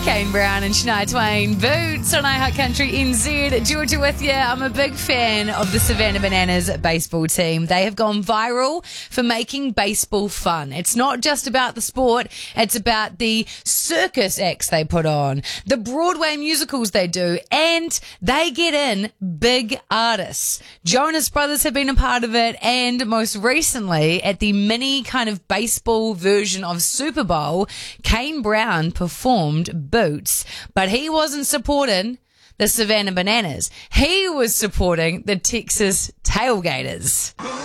Kane Brown and Shania Twain, Boots on iHeart Country NZ. Georgia with you. I'm a big fan of the Savannah Bananas baseball team. They have gone viral for making baseball fun. It's not just about the sport, it's about the circus acts they put on, the Broadway musicals they do, and they get in big artists. Jonas Brothers have been a part of it, and most recently at the mini kind of baseball version of Super Bowl, Kane Brown performed Boots, but he wasn't supporting the Savannah Bananas. He was supporting the Texas Tailgaters.